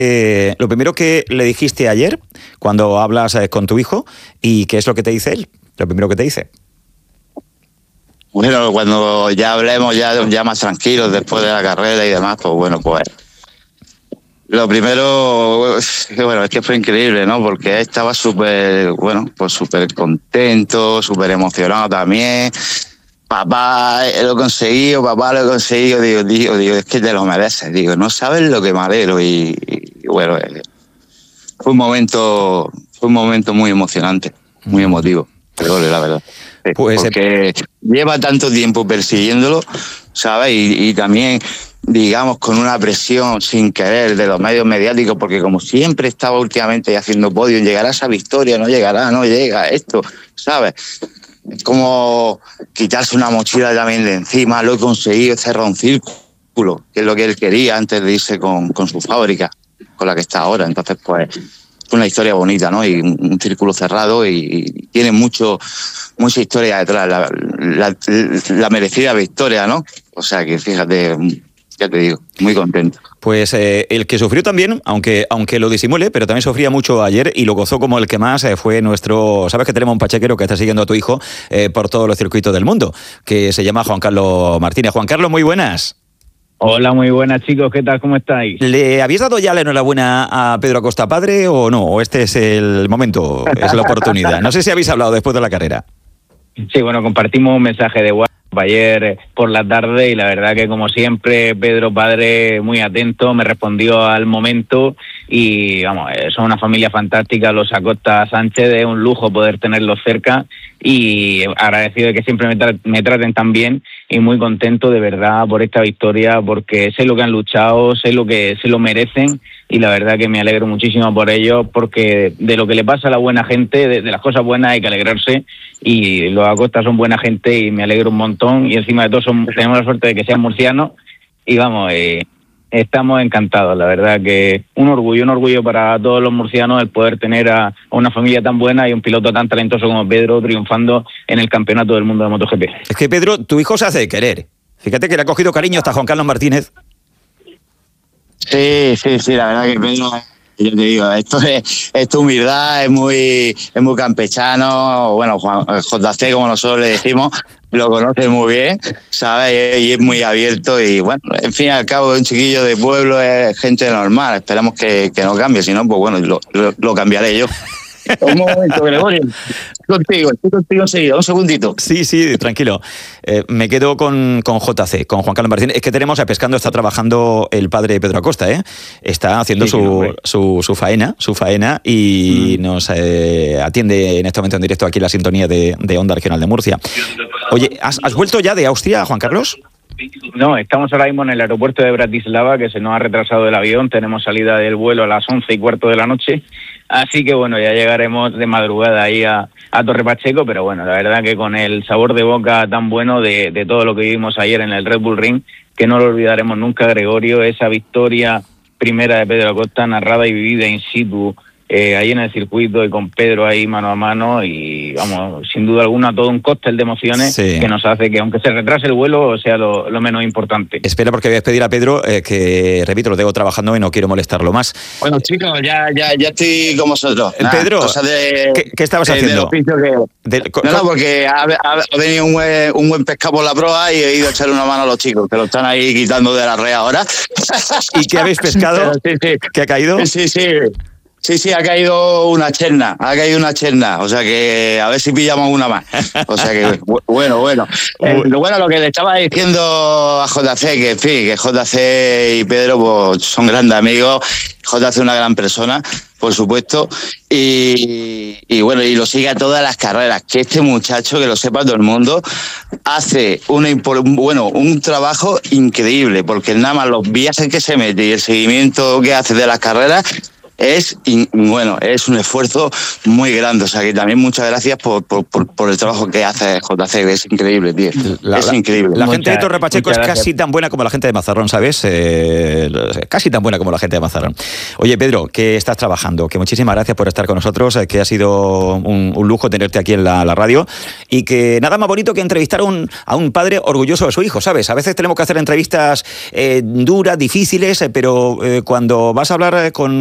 Lo primero que le dijiste ayer, cuando hablas con tu hijo, ¿y qué es lo que te dice él? Lo primero que te dice. Bueno, cuando ya hablemos ya más tranquilos después de la carrera y demás, pues bueno, pues lo primero, bueno, es que fue increíble, ¿no? Porque estaba súper, bueno, pues súper contento, súper emocionado también. Papá, lo he conseguido, digo, es que te lo mereces, digo, no sabes lo que me alegro y bueno, fue un momento muy emocionante, muy emotivo, pero la verdad. Pues, porque lleva tanto tiempo persiguiéndolo, ¿sabes? Y también, digamos, con una presión sin querer de los medios mediáticos, porque como siempre estaba últimamente haciendo podio, llegará esa victoria, no llegará, no llega esto, ¿sabes? Es como quitarse una mochila también de encima, lo he conseguido, cerrar un círculo, que es lo que él quería antes de irse con su fábrica, con la que está ahora. Entonces, pues, es una historia bonita, ¿no? Y un círculo cerrado y tiene mucha historia detrás, la merecida victoria, ¿no? O sea que, fíjate, ya te digo, muy contento. Pues el que sufrió también, aunque lo disimule, pero también sufría mucho ayer y lo gozó como el que más, fue nuestro... Sabes que tenemos un pachequero que está siguiendo a tu hijo por todos los circuitos del mundo, que se llama Juan Carlos Martínez. Juan Carlos, muy buenas. Hola, muy buenas, chicos. ¿Qué tal? ¿Cómo estáis? ¿Le habéis dado ya la enhorabuena a Pedro Acosta padre o no? ¿O este es el momento, es la oportunidad? No sé si habéis hablado después de la carrera. Sí, bueno, compartimos un mensaje de WhatsApp ayer por la tarde y la verdad que, como siempre, Pedro padre muy atento, me respondió al momento y, vamos, son una familia fantástica, los Acosta Sánchez, es un lujo poder tenerlos cerca y agradecido de que siempre me traten tan bien y muy contento de verdad por esta victoria, porque sé lo que han luchado, sé lo que se lo merecen y la verdad que me alegro muchísimo por ellos, porque de lo que le pasa a la buena gente, de las cosas buenas hay que alegrarse y los Acosta son buena gente y me alegro un montón y encima de todo tenemos la suerte de que sean murcianos y vamos, estamos encantados, la verdad que un orgullo para todos los murcianos el poder tener a una familia tan buena y un piloto tan talentoso como Pedro triunfando en el Campeonato del Mundo de MotoGP. Es que Pedro, tu hijo se hace de querer. Fíjate que le ha cogido cariño hasta Juan Carlos Martínez. Sí, la verdad que Pedro, yo te digo, esto es humildad, es muy campechano, bueno, JC, como nosotros le decimos, lo conoce muy bien, ¿sabes? Y es muy abierto y, bueno, en fin y al cabo, un chiquillo de pueblo, es gente normal, esperamos que no cambie, si no, pues bueno, lo cambiaré yo. Un momento, Gregorio. Estoy contigo enseguida, un segundito. Sí, tranquilo. Me quedo con JC, con Juan Carlos Martínez. Es que tenemos a Pescando, está trabajando el padre de Pedro Acosta, ¿eh? Está haciendo su faena y nos atiende en este momento en directo aquí en la sintonía de Onda Regional de Murcia. Oye, ¿has vuelto ya de Austria, Juan Carlos? No, estamos ahora mismo en el aeropuerto de Bratislava, que se nos ha retrasado el avión. Tenemos salida del vuelo a las 11:15 de la noche. Así que bueno, ya llegaremos de madrugada ahí a Torre Pacheco, pero bueno, la verdad que con el sabor de boca tan bueno de todo lo que vivimos ayer en el Red Bull Ring, que no lo olvidaremos nunca, Gregorio, esa victoria primera de Pedro Acosta, narrada y vivida in situ, ahí en el circuito y con Pedro ahí mano a mano y vamos, sin duda alguna todo un cóctel de emociones que nos hace que aunque se retrase el vuelo sea lo menos importante. Espera, porque voy a despedir a Pedro, que repito, lo tengo trabajando y no quiero molestarlo más. Bueno, chicos, ya estoy con vosotros. Pedro, ¿qué estabas haciendo? No, porque ha venido un buen pescado por la proa y he ido a echarle una mano a los chicos, que lo están ahí quitando de la red ahora. ¿Y qué habéis pescado? Sí. ¿Qué ha caído? Sí, ha caído una cherna, o sea que a ver si pillamos una más. O sea que, bueno. Lo que le estaba diciendo a JC, que en fin, que JC y Pedro pues, son grandes amigos, JC es una gran persona, por supuesto, y bueno, y lo sigue a todas las carreras, que este muchacho, que lo sepa todo el mundo, hace un trabajo increíble, porque nada más los viajes que se mete y el seguimiento que hace de las carreras, es un esfuerzo muy grande. O sea, que también muchas gracias por el trabajo que hace JC, es increíble, tío. Es increíble. La gente de Torre Pacheco es casi tan buena como la gente de Mazarrón, ¿sabes? Casi tan buena como la gente de Mazarrón. Oye, Pedro, que estás trabajando, que muchísimas gracias por estar con nosotros, que ha sido un lujo tenerte aquí en la radio, y que nada más bonito que entrevistar a un padre orgulloso de su hijo, ¿sabes? A veces tenemos que hacer entrevistas duras, difíciles, pero cuando vas a hablar con